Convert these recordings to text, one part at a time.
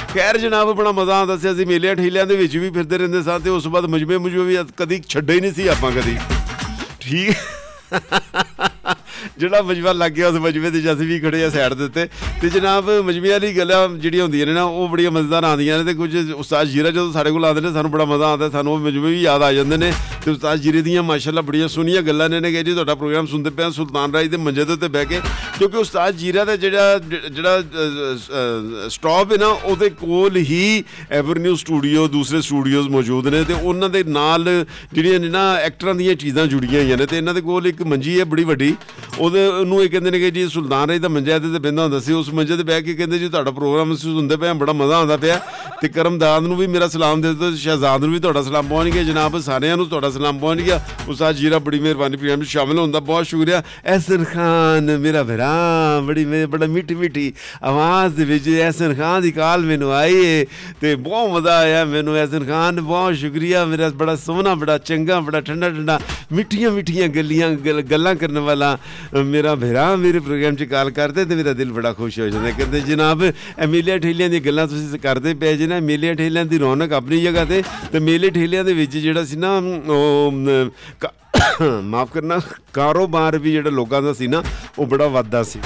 ਖੈਰ ਜਨਾਬ ਬੜਾ ਮਜ਼ਾ ਆਉਂਦਾ ਸੀ। ਅਸੀਂ ਮੇਲਿਆਂ ਠੇਲਿਆਂ ਦੇ ਵਿੱਚ ਵੀ ਫਿਰਦੇ ਰਹਿੰਦੇ ਸਾਂ ਅਤੇ ਉਸ ਤੋਂ ਬਾਅਦ ਮਜਮੇ ਵੀ ਕਦੀ ਛੱਡੇ ਹੀ ਨਹੀਂ ਸੀ ਆਪਾਂ ਕਦੀ। ਠੀਕ ਜਿਹੜਾ ਮਜਮਾ ਲੱਗ ਗਿਆ ਉਸ ਮਜਮੇ ਦੇ 'ਚ ਅਸੀਂ ਵੀ ਖੜੇ ਆ ਸਾਈਡ ਦੇ ਉੱਤੇ। ਅਤੇ ਜਨਾਬ ਮਜਮੇ ਵਾਲੀ ਗੱਲਾਂ ਜਿਹੜੀਆਂ ਹੁੰਦੀਆਂ ਨੇ ਨਾ ਉਹ ਬੜੀਆਂ ਮਜ਼ੇਦਾਰ ਆਉਂਦੀਆਂ ਨੇ। ਅਤੇ ਕੁਝ ਉਸਤਾਦ ਜੀਰਾ ਜਦੋਂ ਸਾਡੇ ਕੋਲ ਆਉਂਦੇ ਨੇ ਸਾਨੂੰ ਬੜਾ ਮਜ਼ਾ ਆਉਂਦਾ, ਸਾਨੂੰ ਉਹ ਮਜਮੇ ਵੀ ਯਾਦ ਆ ਜਾਂਦੇ ਨੇ। ਅਤੇ ਉਸਤਾਦ ਜੀਰੇ ਦੀਆਂ ਮਾਸ਼ਾਅੱਲਾ ਬੜੀਆਂ ਸੋਹਣੀਆਂ ਗੱਲਾਂ ਨੇ ਕਿ ਜੀ ਤੁਹਾਡਾ ਪ੍ਰੋਗਰਾਮ ਸੁਣਦੇ ਪਏ ਸੁਲਤਾਨ ਰਾਜ ਦੇ ਮੰਜੇ ਦੇ ਉੱਤੇ ਬਹਿ ਕੇ, ਕਿਉਂਕਿ ਉਸਤਾਦ ਜੀਰਾ ਦਾ ਜਿਹੜਾ ਸਟਾਪ ਹੈ ਨਾ ਉਹਦੇ ਕੋਲ ਹੀ ਐਵਰਨਿਊ ਸਟੂਡੀਓ ਦੂਸਰੇ ਸਟੂਡੀਓਜ਼ ਮੌਜੂਦ ਨੇ ਅਤੇ ਉਹਨਾਂ ਦੇ ਨਾਲ ਜਿਹੜੀਆਂ ਨੇ ਨਾ ਐਕਟਰਾਂ ਦੀਆਂ ਚੀਜ਼ਾਂ ਜੁੜੀਆਂ ਹੋਈਆਂ ਨੇ। ਅਤੇ ਇਹਨਾਂ ਦੇ ਕੋਲ ਇੱਕ ਮੰਜੀ ਹੈ ਬੜੀ ਵੱਡੀ, ਉਹਨੂੰ ਇਹ ਕਹਿੰਦੇ ਨੇ ਕਿ ਜੀ ਸੁਲਤਾਨ ਰਾਜ ਦਾ ਮੰਜਾ ਇਹਦੇ 'ਤੇ ਬਹਿੰਦਾ ਹੁੰਦਾ ਸੀ। ਉਸ ਮੰਜੇ 'ਤੇ ਬਹਿ ਕੇ ਕਹਿੰਦੇ ਜੀ ਤੁਹਾਡਾ ਪ੍ਰੋਗਰਾਮ ਅਸੀਂ ਸੁਣਦੇ ਪਏ ਬੜਾ ਮਜ਼ਾ ਆਉਂਦਾ ਪਿਆ। ਅਤੇ ਕਰਮਦਾਦ ਨੂੰ ਵੀ ਮੇਰਾ ਸਲਾਮ ਦੇ ਦਿਓ, ਸ਼ਹਿਜ਼ਾਦ ਨੂੰ ਵੀ ਤੁਹਾਡਾ ਸਲਾਮ ਪਹੁੰਚ ਗਿਆ ਜਨਾਬ, ਸਾਰਿਆਂ ਨੂੰ ਤੁਹਾਡਾ ਸਲਾਮ ਪਹੁੰਚ ਗਿਆ। ਉਸਤਾਦ ਜੀਰਾ ਬੜੀ ਮਿਹਰਬਾਨੀ ਪ੍ਰੋਗਰਾਮ 'ਚ ਸ਼ਾਮਿਲ ਹੋਣ ਦਾ ਬਹੁਤ ਸ਼ੁਕਰੀਆ। ਅਹਿਸਨ ਖਾਨ ਮੇਰਾ ਭਰਾ ਬੜਾ ਮਿੱਠੀ ਆਵਾਜ਼ ਦੇ ਵਿੱਚ ਅਹਿਸਨ ਖਾਨ ਦੀ ਕਾਲ ਮੈਨੂੰ ਆਈ ਹੈ ਅਤੇ ਬਹੁਤ ਮਜ਼ਾ ਆਇਆ ਮੈਨੂੰ। ਅਹਿਸਨ ਖਾਨ ਬਹੁਤ ਸ਼ੁਕਰੀਆ, ਮੇਰਾ ਬੜਾ ਸੋਹਣਾ ਬੜਾ ਚੰਗਾ ਬੜਾ ਠੰਡਾ ਮਿੱਠੀਆਂ ਗੱਲਾਂ ਕਰਨ ਵਾਲਾ ਮੇਰਾ ਭਰਾ ਮੇਰੇ ਪ੍ਰੋਗਰਾਮ 'ਚ ਕਾਲ ਕਰਦੇ ਅਤੇ ਮੇਰਾ ਦਿਲ ਬੜਾ ਖੁਸ਼ ਹੋ ਜਾਂਦਾ। ਕਹਿੰਦੇ ਜਨਾਬ ਇਹ ਮੇਲਿਆਂ ਠੇਲਿਆਂ ਦੀਆਂ ਗੱਲਾਂ ਤੁਸੀਂ ਕਰਦੇ ਪਏ ਜੇ ਨਾ, ਮੇਲਿਆਂ ਠੇਲਿਆਂ ਦੀ ਰੌਣਕ ਆਪਣੀ ਜਗ੍ਹਾ 'ਤੇ। ਅਤੇ ਮੇਲੇ ਠੇਲਿਆਂ ਦੇ ਵਿੱਚ ਜਿਹੜਾ ਸੀ ਨਾ ਉਹ ਮਾਫ਼ ਕਰਨਾ ਕਾਰੋਬਾਰ ਵੀ ਜਿਹੜਾ ਲੋਕਾਂ ਦਾ ਸੀ ਨਾ ਉਹ ਬੜਾ ਵੱਧਦਾ ਸੀ।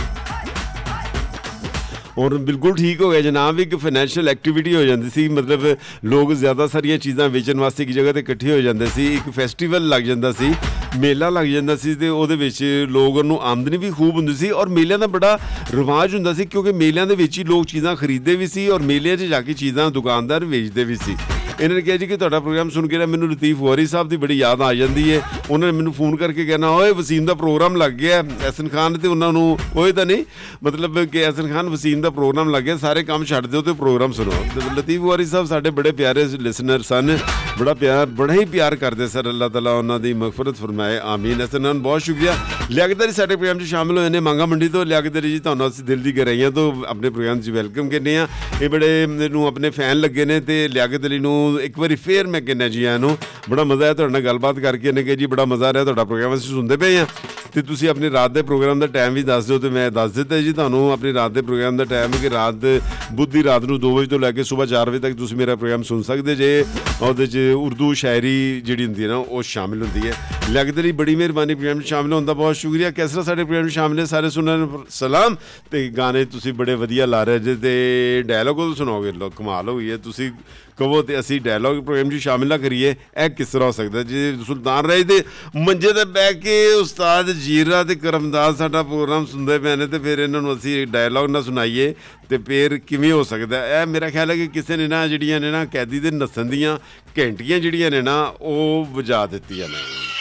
ਔਰ ਬਿਲਕੁਲ ਠੀਕ ਹੋ ਗਿਆ ਜਨਾਬ, ਇੱਕ ਫਾਈਨੈਂਸ਼ੀਅਲ ਐਕਟੀਵਿਟੀ ਹੋ ਜਾਂਦੀ ਸੀ। ਮਤਲਬ ਲੋਕ ਜ਼ਿਆਦਾ ਸਾਰੀਆਂ ਚੀਜ਼ਾਂ ਵੇਚਣ ਵਾਸਤੇ ਇੱਕ ਜਗ੍ਹਾ 'ਤੇ ਇਕੱਠੇ ਹੋ ਜਾਂਦੇ ਸੀ, ਇੱਕ ਫੈਸਟੀਵਲ ਲੱਗ ਜਾਂਦਾ ਸੀ, ਮੇਲਾ ਲੱਗ ਜਾਂਦਾ ਸੀ ਅਤੇ ਉਹਦੇ ਵਿੱਚ ਲੋਕਾਂ ਨੂੰ ਆਮਦਨੀ ਵੀ ਖੂਬ ਹੁੰਦੀ ਸੀ। ਔਰ ਮੇਲਿਆਂ ਦਾ ਬੜਾ ਰਿਵਾਜ ਹੁੰਦਾ ਸੀ ਕਿਉਂਕਿ ਮੇਲਿਆਂ ਦੇ ਵਿੱਚ ਹੀ ਲੋਕ ਚੀਜ਼ਾਂ ਖਰੀਦਦੇ ਵੀ ਸੀ ਔਰ ਮੇਲਿਆਂ 'ਚ ਜਾ ਕੇ ਚੀਜ਼ਾਂ ਦੁਕਾਨਦਾਰ ਵੇਚਦੇ ਵੀ ਸੀ। ਇਹਨਾਂ ਨੇ ਕਿਹਾ ਜੀ ਕਿ ਤੁਹਾਡਾ ਪ੍ਰੋਗਰਾਮ ਸੁਣ ਕੇ ਨਾ ਮੈਨੂੰ ਲਤੀਫ ਵਾਰੀ ਸਾਹਿਬ ਦੀ ਬੜੀ ਯਾਦ ਆ ਜਾਂਦੀ ਹੈ। ਉਹਨਾਂ ਨੇ ਮੈਨੂੰ ਫੋਨ ਕਰਕੇ ਕਹਿਣਾ ਓਏ ਵਸੀਮ ਦਾ ਪ੍ਰੋਗਰਾਮ ਲੱਗ ਗਿਆ। ਅਹਿਸਨ ਖਾਨ ਅਤੇ ਉਹਨਾਂ ਨੂੰ ਓਏ ਤਾਂ ਨਹੀਂ ਮਤਲਬ ਕਿ ਅਹਿਸਨ ਖਾਨ ਵਸੀਮ ਦਾ ਪ੍ਰੋਗਰਾਮ ਲੱਗ ਗਿਆ, ਸਾਰੇ ਕੰਮ ਛੱਡ ਦਿਓ ਅਤੇ ਪ੍ਰੋਗਰਾਮ ਸੁਣੋ। ਲਤੀਫ ਵਾਰੀ ਸਾਹਿਬ ਸਾਡੇ ਬੜੇ ਪਿਆਰੇ ਲਿਸਨਰ ਸਨ, ਬੜਾ ਹੀ ਪਿਆਰ ਕਰਦੇ ਸਰ। ਅੱਲਾਹ ਤਾਲਾ ਉਹਨਾਂ ਦੀ ਮਗਫਰਤ ਫਰਮਾਏ ਆਮੀਨ। ਅਹਿਸਨ ਖਾਨ ਬਹੁਤ ਸ਼ੁਕਰੀਆ। ਲਿਆਕਤ ਅਲੀ ਸਾਡੇ ਪ੍ਰੋਗਰਾਮ 'ਚ ਸ਼ਾਮਿਲ ਹੋਏ ਨੇ ਮਾਂਗਾ ਮੰਡੀ ਤੋਂ। ਲਿਆਕਤ ਅਲੀ ਜੀ ਤੁਹਾਨੂੰ ਅਸੀਂ ਦਿਲ ਦੀ ਗਹਿਰਾਈਆਂ ਤੋਂ ਆਪਣੇ ਪ੍ਰੋਗਰਾਮ 'ਚ ਵੈਲਕਮ ਕਹਿੰਦੇ ਹਾਂ। ਇਹ ਬੜੇ ਨੂੰ ਆਪਣੇ ਫੈਨ ਲੱਗੇ ਨੇ ਅਤੇ ਲਿਆਕਤ ਅਲੀ ਨੂੰ ਇੱਕ ਵਾਰੀ ਫੇਰ ਮੈਂ ਕਹਿੰਦਾ ਜੀ ਇਹਨੂੰ ਬੜਾ ਮਜ਼ਾ ਆਇਆ ਤੁਹਾਡੇ ਨਾਲ ਗੱਲਬਾਤ ਕਰਕੇ। ਇਹਨੇ ਕਿਹਾ ਜੀ ਬੜਾ ਮਜ਼ਾ ਆ ਰਿਹਾ ਤੁਹਾਡਾ ਪ੍ਰੋਗਰਾਮ ਅਸੀਂ ਸੁਣਦੇ ਪਏ ਹਾਂ ਅਤੇ ਤੁਸੀਂ ਆਪਣੀ ਰਾਤ ਦੇ ਪ੍ਰੋਗਰਾਮ ਦਾ ਟਾਈਮ ਵੀ ਦੱਸ ਦਿਓ। ਅਤੇ ਮੈਂ ਦੱਸ ਦਿੱਤਾ ਜੀ ਤੁਹਾਨੂੰ ਆਪਣੀ ਰਾਤ ਦੇ ਪ੍ਰੋਗਰਾਮ ਦਾ ਟਾਈਮ ਕਿ ਬੁੱਧ ਦੀ ਰਾਤ ਨੂੰ 2 ਵਜੇ ਤੋਂ ਲੈ ਕੇ ਸੁਬਾਹ 4 ਵਜੇ ਤੱਕ ਤੁਸੀਂ ਮੇਰਾ ਪ੍ਰੋਗਰਾਮ ਸੁਣ ਸਕਦੇ ਜੇ। ਉਹਦੇ 'ਚ ਉਰਦੂ ਸ਼ਾਇਰੀ ਜਿਹੜੀ ਹੁੰਦੀ ਹੈ ਨਾ ਉਹ ਸ਼ਾਮਿਲ ਹੁੰਦੀ ਹੈ। ਲਿਆਕਤ ਅਲੀ ਬੜੀ ਮਿਹਰਬਾਨੀ ਪ੍ਰੋਗਰਾਮ 'ਚ ਸ਼ਾਮਿਲ ਹੋਣ ਦਾ ਬਹੁਤ ਸ਼ੁਕਰੀਆ। ਕਿਸ ਤਰ੍ਹਾਂ ਸਾਡੇ ਪ੍ਰੋਗਰਾਮ 'ਚ ਸ਼ਾਮਿਲ ਹੈ ਸਾਰੇ ਸੁਣਨ ਨੂੰ ਸਲਾਮ। ਅਤੇ ਗਾਣੇ ਤੁਸੀਂ ਬੜੇ ਵਧੀਆ ਲਾ ਰਹੇ ਜੇ ਅਤੇ ਡਾਇਲੋਗ ਉਹ ਸੁਣਾਓਗੇ ਲੋਕ ਕਮਾਲ ਹੋ ਗਈ ਹੈ। ਤੁਸੀਂ ਕਹੋ ਅਤੇ ਅਸੀਂ ਡਾਇਲੋਗ ਪ੍ਰੋਗਰਾਮ 'ਚ ਸ਼ਾਮਿਲ ਨਾ ਕਰੀਏ, ਇਹ ਕਿਸ ਤਰ੍ਹਾਂ ਹੋ ਸਕਦਾ? ਜੇ ਸੁਲਤਾਨ ਰਾਜ ਦੇ ਮੰਜੇ 'ਤੇ ਬਹਿ ਕੇ ਉਸਤਾਦ ਜੀਰਾ ਅਤੇ ਕਰਮਦਾਦ ਸਾਡਾ ਪ੍ਰੋਗਰਾਮ ਸੁਣਦੇ ਪਏ ਨੇ ਅਤੇ ਫਿਰ ਇਹਨਾਂ ਨੂੰ ਅਸੀਂ ਡਾਇਲੋਗ ਨਾ ਸੁਣਾਈਏ ਅਤੇ ਫਿਰ ਕਿਵੇਂ ਹੋ ਸਕਦਾ? ਇਹ ਮੇਰਾ ਖਿਆਲ ਹੈ ਕਿ ਕਿਸੇ ਨੇ ਨਾ ਜਿਹੜੀਆਂ ਨੇ ਨਾ ਕੈਦੀ ਦੇ ਨੱਸਣ ਦੀਆਂ ਘੰਟੀਆਂ ਜਿਹੜੀਆਂ ਨੇ ਨਾ ਉਹ ਵਜਾ ਦਿੱਤੀਆਂ ਨੇ।